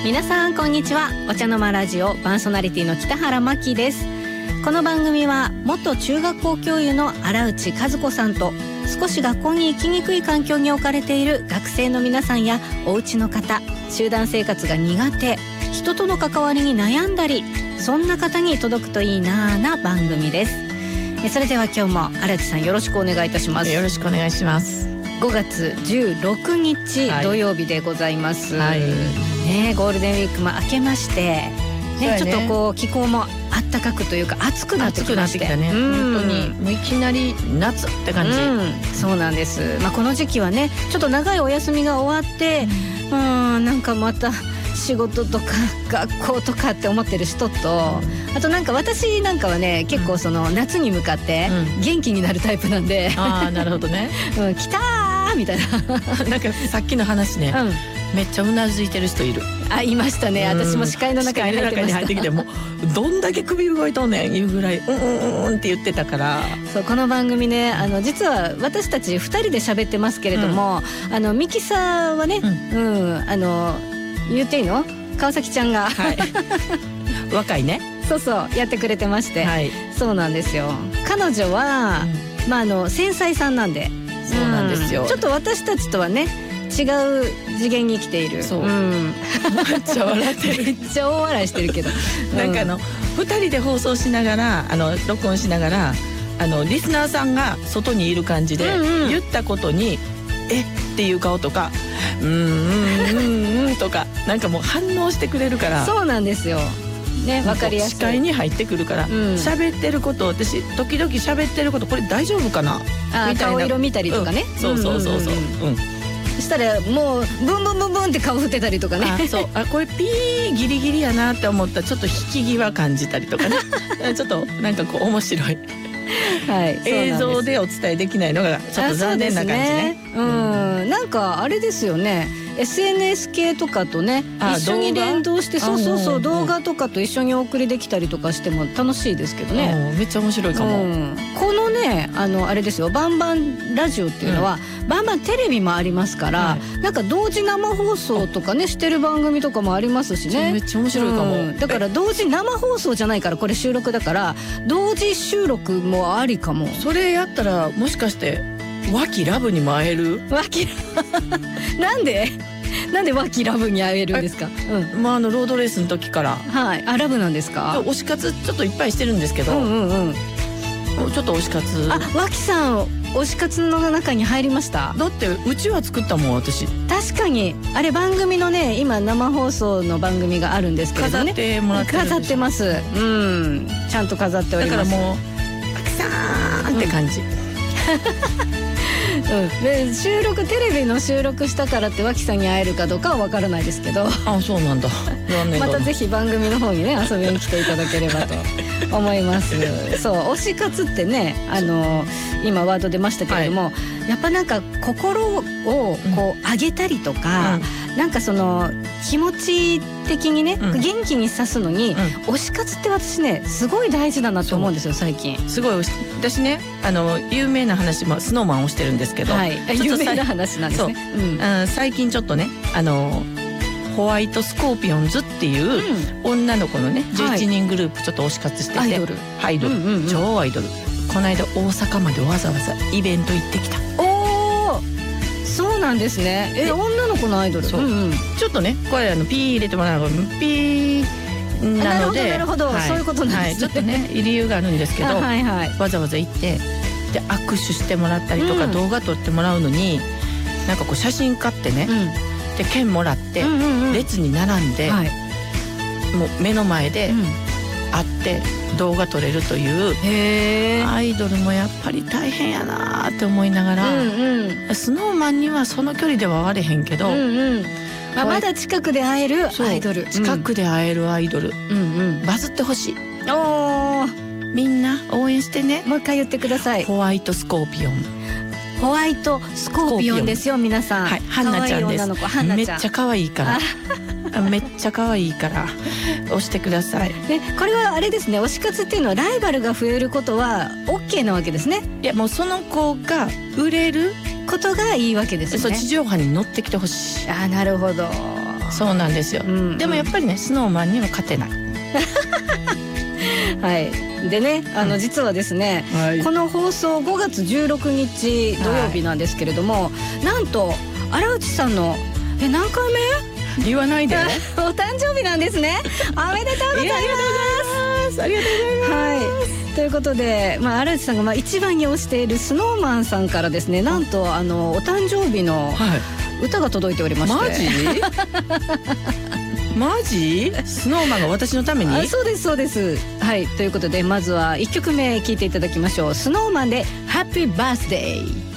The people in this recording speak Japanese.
皆さんこんにちは。お茶の間ラジオパーソナリティの北原真希です。この番組は元中学校教諭の荒内和子さんと少し学校に行きにくい環境に置かれている学生の皆さんやお家の方、集団生活が苦手、人との関わりに悩んだり、そんな方に届くといいな番組です。それでは今日も荒内さんよろしくお願いいたします。 よろしくお願いします。 5月16日土曜日でございます、 はいね、ゴールデンウィークも明けまして、ね、ちょっとこう気候もあったかくというか暑くなってきまして、 暑くなってきたね、本当にもういきなり夏って感じ、 そうなんです、この時期はねちょっと長いお休みが終わって、なんかまた仕事とか学校とかって思ってる人と、あとなんか私なんかはね結構その夏に向かって元気になるタイプなんで、 ああなるほどね、 来たーみたいななんかさっきの話ね、めっちゃうなずいてる人いる。 いましたね、私も視界の中に入ってました。視界の中に入ってきてもうどんだけ首動いとんねんいうぐらいって言ってたから。 そう、この番組ね実は私たち2人で喋ってますけれども、ミキサーはね、言っていいの？川崎ちゃんが、 若いね、 そうやってくれてまして、そうなんですよ。彼女は、繊細さんなんで、 そうなんですよ、 ちょっと私たちとはね違う次元に生きている。そう、めっちゃ笑ってるめっちゃ大笑いしてるけどなんか2人で放送しながら録音しながらリスナーさんが外にいる感じで、言ったことにえっていう顔とかとかなんかもう反応してくれるから。 そうなんですよね、分かりやすい。 視界に入ってくるから喋ってること私時々喋ってることこれ大丈夫かなみたいな、 顔色見たりとかね、 そうそしたらもうブンブンブンブンって顔振ってたりとかね、 これピーギリギリやなって思ったらちょっと引き際感じたりとかねちょっとなんかこう面白い映像でお伝えできないのがちょっと残念な感じね。 なんかあれですよね、SNS 系とかとね一緒に連動して、そう動画とかと一緒にお送りできたりとかしても楽しいですけどね。 めっちゃ面白いかも。 このねあれですよ、バンバンラジオっていうのは、バンバンテレビもありますから、なんか同時生放送とかねしてる番組とかもありますしね。 めっちゃ面白いかも。 だから同時生放送じゃないから、これ収録だから同時収録もありかも。 それやったらもしかして脇ラブにも会える？ 脇なんで脇ラブに会えるんですか？ ロードレースの時から。 ラブなんですか？ 推し活ちょっといっぱいしてるんですけど、ちょっと推し活。 脇さん推し活の中に入りました？ だってうちわ作ったもん私。 確かにあれ番組のね今生放送の番組があるんですけどね、 飾ってもらってる。 飾ってます。ちゃんと飾っております。 だからもう脇さーんって感じ。 でテレビの収録したからって脇さんに会えるかどうかは分からないですけど、 そうなんだまたぜひ番組の方にね遊びに来ていただければと思いますそう推し活ってね今ワード出ましたけれども、やっぱなんか心をこう上げたりとか、なんかその気持ち的にね、元気にさすのに、推し活って私ねすごい大事だなと思うんですよ最近。 すごい私ね有名な話もスノーマンをしてるんですけど、 有名な話なんですね。 最近ちょっとねホワイトスコーピオンズっていう女の子のね11人グループちょっと推し活してて、アイドル、超アイドル。この間大阪までわざわざイベント行ってきた。 そうなんですね。女の子のアイドル。ちょっとねこれピー入れてもらうのピーなので、 なるほど、そういうことなんですね。 ちょっとね理由があるんですけど、わざわざ行ってで握手してもらったりとか、動画撮ってもらうのになんかこう写真買ってね、で券もらって列に並んで、もう目の前で会って動画撮れるという。アイドルもやっぱり大変やなって思いながら、スノーマンにはその距離では会われへんけど、 まだ近くで会えるアイドル、 近くで会えるアイドル、バズってほしい。みんな応援してね。 もう一回言ってください。 ホワイトスコーピオン。 ホワイトスコーピオンですよ皆さん。 ハンナちゃんです。めっちゃ可愛いからめっちゃ可愛いから押してください。 でこれはあれですね、推し活っていうのはライバルが増えることは OK なわけですね。 いやもうその子が売れることがいいわけですね。 そう、地上波に乗ってきてほしい。 なるほど。 そうなんですよ、でもやっぱりね、スノーマンには勝てないはい。でね、実はですね、この放送5月16日土曜日なんですけれども、なんと荒内さんの何回目？ 言わないでお誕生日なんですね。おめでとうございます。 ありがとうございます。 はい。ということで、荒内さんが一番に推しているスノーマンさんからですね、なんとお誕生日の歌が届いておりまして、 マジ？スノーマンが私のために？ そうですそうです。はい。ということで、まずは1曲目聴いていただきましょう。スノーマンでハッピーバースデー。